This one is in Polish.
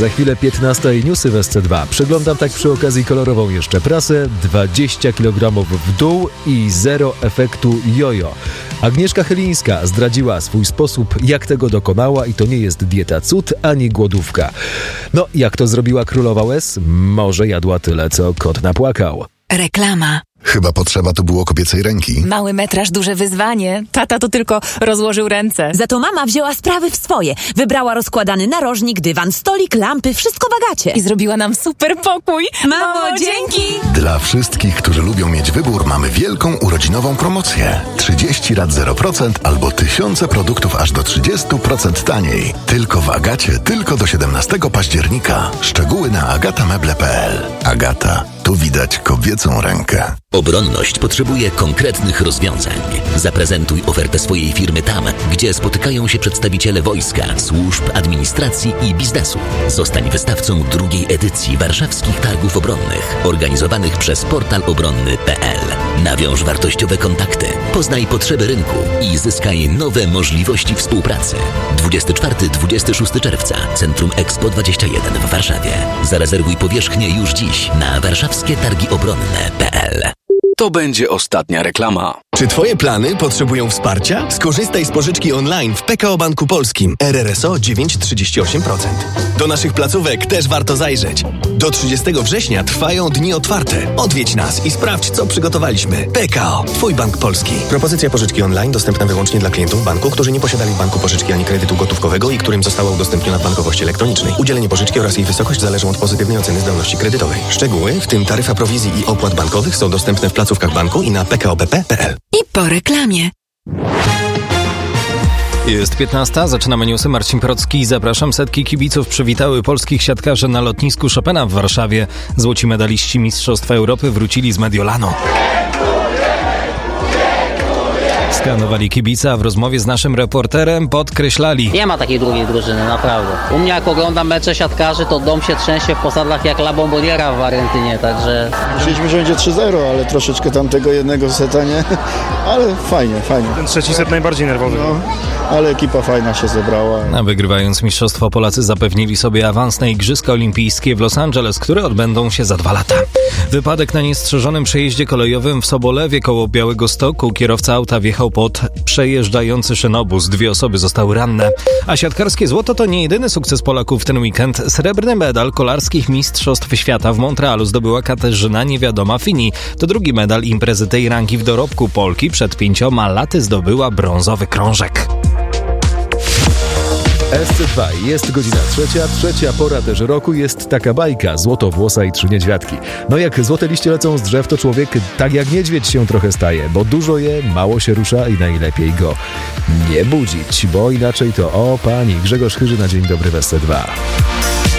Za chwilę 15 i newsy w SC2. Przeglądam tak przy okazji kolorową jeszcze prasę. 20 kg w dół i zero efektu jojo. Agnieszka Chylińska zdradziła swój sposób, jak tego dokonała i to nie jest dieta cud, ani głodówka. No, jak to zrobiła królowa łez? Może jadła tyle, co kot napłakał. Reklama. Chyba potrzeba tu było kobiecej ręki. Mały metraż, duże wyzwanie. Tata to tylko rozłożył ręce. Za to mama wzięła sprawy w swoje. Wybrała rozkładany narożnik, dywan, stolik, lampy, wszystko w Agacie. I zrobiła nam super pokój. Mamo, dzięki! Dla wszystkich, którzy lubią mieć wybór, mamy wielką urodzinową promocję. 30 rat 0% albo tysiące produktów aż do 30% taniej. Tylko w Agacie, tylko do 17 października. Szczegóły na agatameble.pl. Agata. Tu widać kobiecą rękę. Obronność potrzebuje konkretnych rozwiązań. Zaprezentuj ofertę swojej firmy tam, gdzie spotykają się przedstawiciele wojska, służb, administracji i biznesu. Zostań wystawcą drugiej edycji Warszawskich Targów Obronnych, organizowanych przez portal obronny.pl. Nawiąż wartościowe kontakty, poznaj potrzeby rynku i zyskaj nowe możliwości współpracy. 24-26 czerwca, Centrum Expo 21 w Warszawie. Zarezerwuj powierzchnię już dziś na warszawskietargiobronne.pl. To będzie ostatnia reklama. Czy Twoje plany potrzebują wsparcia? Skorzystaj z pożyczki online w PKO Banku Polskim. RRSO 9,38%. Do naszych placówek też warto zajrzeć. Do 30 września trwają dni otwarte. Odwiedź nas i sprawdź, co przygotowaliśmy. PKO, Twój Bank Polski. Propozycja pożyczki online dostępna wyłącznie dla klientów banku, którzy nie posiadali w banku pożyczki ani kredytu gotówkowego i którym została udostępniona w bankowości elektronicznej. Udzielenie pożyczki oraz jej wysokość zależą od pozytywnej oceny zdolności kredytowej. Szczegóły, w tym taryfa prowizji i opłat bankowych, są dostępne w placówkach banku i na pkobp.pl. I po reklamie. Jest 15, zaczynamy newsy. Marcin Procki, zapraszam. Setki kibiców przywitały polskich siatkarzy na lotnisku Chopina w Warszawie. Złoci medaliści Mistrzostw Europy wrócili z Mediolanu. Skanowali kibica, a w rozmowie z naszym reporterem podkreślali: nie ma takiej drugiej drużyny, naprawdę. U mnie jak oglądam mecze siatkarzy, to dom się trzęsie w posadach jak La Bomboniera w Argentynie, także... Myśleliśmy, że będzie 3-0, ale troszeczkę tamtego jednego seta nie, ale fajnie. Ten trzeci set najbardziej nerwowy. No, ale ekipa fajna się zebrała. A wygrywając mistrzostwo, Polacy zapewnili sobie awans na Igrzyska Olimpijskie w Los Angeles, które odbędą się za 2 lata. Wypadek na niestrzeżonym przejeździe kolejowym w Sobolewie koło Białegostoku. Kierowca auta wjechał pod przejeżdżający szynobus. 2 osoby zostały ranne. A siatkarskie złoto to nie jedyny sukces Polaków w ten weekend. Srebrny medal kolarskich mistrzostw świata w Montrealu zdobyła Katarzyna Niewiadoma-Fini. To drugi medal imprezy tej rangi w dorobku Polki. Przed 5 laty zdobyła brązowy krążek. SC2, jest godzina 3. Pora też roku, jest taka bajka, złotowłosa i 3 niedźwiadki. No jak złote liście lecą z drzew, to człowiek tak jak niedźwiedź się trochę staje, bo dużo je, mało się rusza i najlepiej go nie budzić, bo inaczej to pani Grzegorz Chyży na Dzień Dobry w SC2.